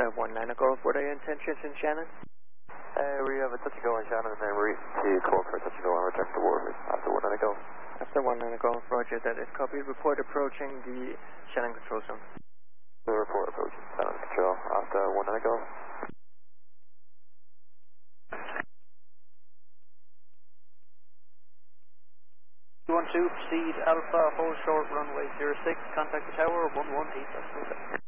19 Golf, what are your intentions in Shannon? We have a touch and go on Shannon and then we're to call for a touch and go and return to Warwick after 19 Golf. After 19 Golf, roger, that is copy. Report approaching the Shannon control zone. The report approaching Shannon control after 19 Golf. 12, proceed Alpha, hold short, runway 06, contact the tower, 11 East.